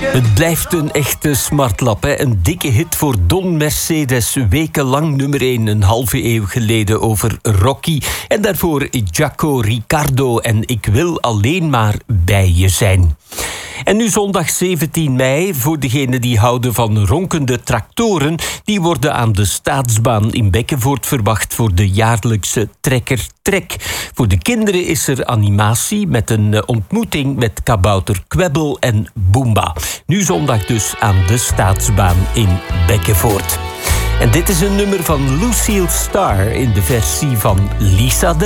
Het blijft een echte smartlap, hè? Een dikke hit voor Don Mercedes. Wekenlang nummer 1, een halve eeuw geleden over Rocky. En daarvoor Jaco Ricardo en Ik wil alleen maar bij je zijn. En nu zondag 17 mei, voor degenen die houden van ronkende tractoren, die worden aan de Staatsbaan in Bekkenvoort verwacht voor de jaarlijkse Trekker Trek. Voor de kinderen is er animatie met een ontmoeting met kabouter Kwebbel en Boomba. Nu zondag dus aan de Staatsbaan in Bekkenvoort. En dit is een nummer van Lucille Starr in de versie van Lisa de